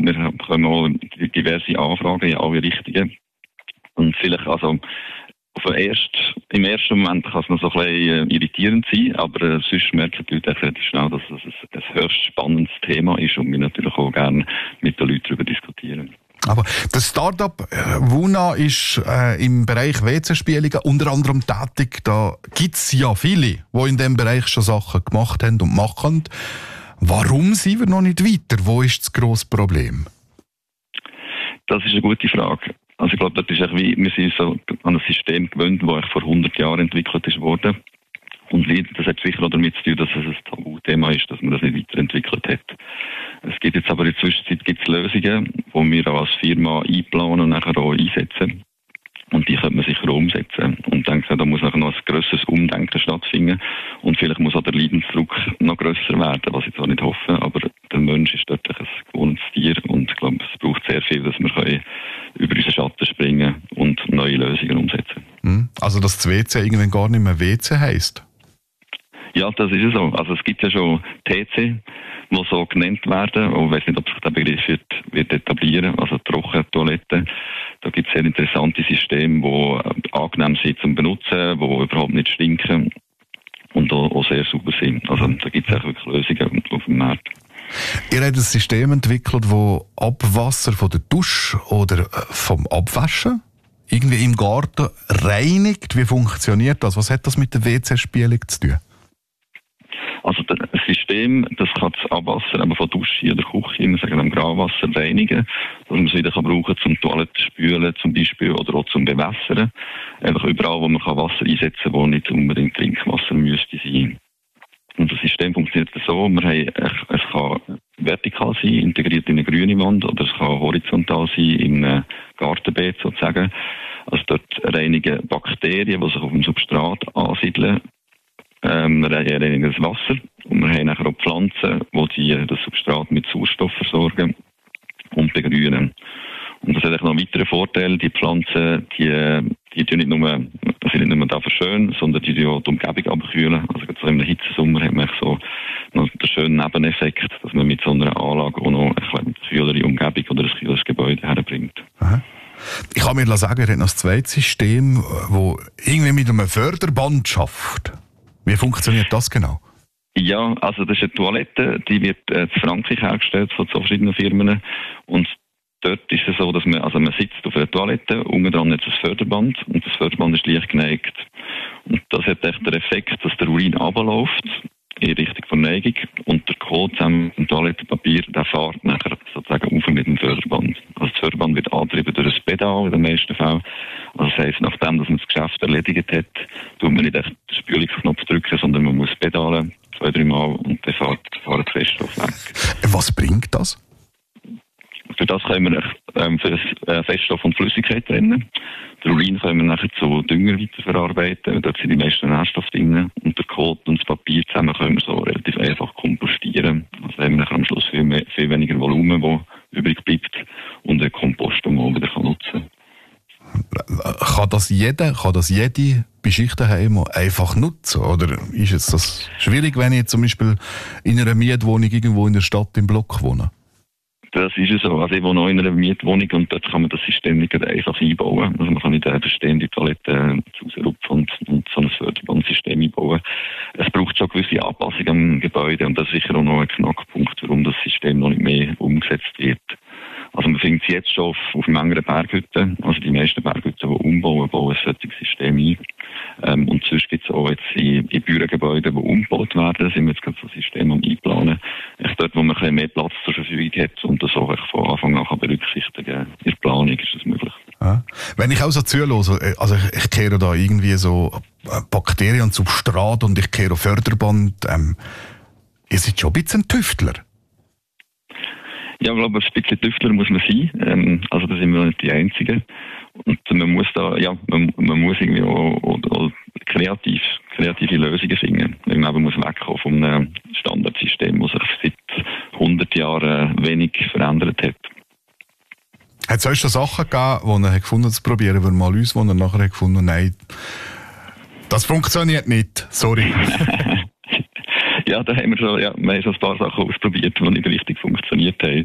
Wir bekommen auch diverse Anfragen in alle Richtungen. Und vielleicht, also, im ersten Moment kann es noch so ein bisschen irritierend sein, aber sonst merken die Leute relativ schnell, dass es ein höchst spannendes Thema ist und wir natürlich auch gerne mit den Leuten darüber diskutieren. Aber das Start-up Wuna ist im Bereich WC-Spülungen unter anderem tätig. Da gibt es ja viele, die in diesem Bereich schon Sachen gemacht haben und machen. Warum sind wir noch nicht weiter? Wo ist das grosse Problem? Das ist eine gute Frage. Also ich glaube, das ist wir sind so an ein System gewöhnt, das vor 100 Jahren entwickelt ist worden. Und das hat sicher auch damit zu tun, dass es ein Tabuthema ist, dass man das nicht weiterentwickelt hat. Es gibt jetzt aber in der Zwischenzeit Lösungen, die wir auch als Firma einplanen und nachher auch einsetzen. Und die könnte man sicher umsetzen. Und denke, da muss nachher noch ein grösseres Umdenken stattfinden. Und vielleicht muss auch der Leidensdruck noch grösser werden, was ich jetzt auch nicht hoffe. Aber der Mensch ist dort ein gewohntes Tier. Und ich glaube, es braucht sehr viel, dass wir über unseren Schatten springen und neue Lösungen umsetzen. Also, dass das WC irgendwann gar nicht mehr WC heisst? Ja, das ist es so. Also, es gibt ja schon TC, die so genannt werden. Ich weiß nicht, ob sich der Begriff wird etablieren. Also, Trockentoiletten. Da gibt es sehr interessante Systeme, die angenehm sind zum Benutzen, die überhaupt nicht stinken und auch sehr sauber sind. Also, da gibt es wirklich Lösungen auf dem Markt. Ihr habt ein System entwickelt, das Abwasser von der Dusche oder vom Abwaschen irgendwie im Garten reinigt. Wie funktioniert das? Was hat das mit der WC-Spülung zu tun? Also das System, das kann das Abwasser von Dusche oder Küche, wir sagen am Grauwasser, reinigen, dass man es wieder brauchen kann zum Toilettenspülen zum Beispiel oder auch zum Bewässern. Einfach überall, wo man Wasser einsetzen kann, wo nicht unbedingt Trinkwasser müsste sein. Und das System funktioniert so, es kann vertikal sein, integriert in eine grüne Wand, oder es kann horizontal sein, in einem Gartenbeet sozusagen. Also dort reinigen Bakterien, die sich auf dem Substrat ansiedeln, reinigen das Wasser. Und wir haben nachher auch Pflanzen, die das Substrat mit Sauerstoff versorgen und begrünen. Und das hat auch noch einen weiteren Vorteil. Die Pflanzen, die sind nicht nur da schön, sondern die auch die Umgebung abkühlen. Also so im Hitzesommer hat man so noch den schönen Nebeneffekt, dass man mit so einer Anlage auch noch eine kühlere Umgebung oder ein kühleres Gebäude herbringt. Aha. Ich kann mir sagen, er hat noch ein zweites System, das irgendwie mit einem Förderband schafft. Wie funktioniert das genau? Ja, also das ist eine Toilette, die wird in Frankreich hergestellt von so verschiedenen Firmen. Und dort ist es so, dass man sitzt auf einer Toilette, unten dran hat es ein Förderband und das Förderband ist leicht geneigt. Und das hat echt den Effekt, dass der Urin runterläuft in Richtung Verneigung und der Kot zusammen mit dem Toilettenpapier, der fährt nachher sozusagen auf mit dem Förderband. Also das Förderband wird angetrieben durch ein Pedal in den meisten Fällen. Also das heisst, nachdem dass man das Geschäft erledigt hat, tut man nicht echt den Spülungsknopf drücken, sondern man muss pedalen 2-3 Mal und dann fährt der Feststoff weg. Was bringt das? Für das können wir für das Feststoff und Flüssigkeit trennen. Den Urin können wir nachher zu Dünger weiterverarbeiten. Dort sind die meisten Nährstoffe drin. Und der Kot und das Papier zusammen können wir so relativ einfach kompostieren. Also haben wir nachher am Schluss viel weniger Volumen, das übrig bleibt und einen Kompost, den man wieder nutzen kann. Kann das jede Beschichtenheim einfach nutzen? Oder ist es das schwierig, wenn ich zum Beispiel in einer Mietwohnung irgendwo in der Stadt im Block wohne? Das ist es so. Also ich wohne auch in einer Mietwohnung und dort kann man das System nicht einfach einbauen. Also man kann nicht eine bestehende Toilette rausrupfen und so ein Förderbandsystem einbauen. Es braucht schon gewisse Anpassungen am Gebäude und das ist sicher auch noch ein Knackpunkt, warum das System noch nicht mehr umgesetzt wird. Also man findet es jetzt schon auf mehreren Berghütten. Also die meisten Berghütten, die umbauen, bauen ein solches System ein. Und sonst gibt es auch jetzt in Bürogebäuden, die umgebaut werden, sind wir jetzt gerade so ein System am Einplanen. Dort, wo man ein bisschen mehr Platz zur Verfügung hat und das auch von Anfang an berücksichtigen in der Planung, ist das möglich. Ja. Wenn ich auch so zuhöre, also ich kehre da irgendwie so Bakterien und Substrat und ich kehre Förderband, ihr seid schon ein bisschen ein Tüftler. Ja, ich glaube, ein bisschen Tüftler muss man sein. Also da sind wir nicht die Einzigen. Und man muss man muss irgendwie auch kreative Lösungen finden. Man muss wegkommen von einem Standardsystem, das sich seit 100 Jahren wenig verändert hat. Hat es euch schon Sachen gegeben, die er gefunden hat, zu probieren, aber mal uns, wo er nachher hat gefunden, nein, das funktioniert nicht, sorry. Ja, da haben wir schon ein paar Sachen ausprobiert, die nicht richtig funktioniert haben.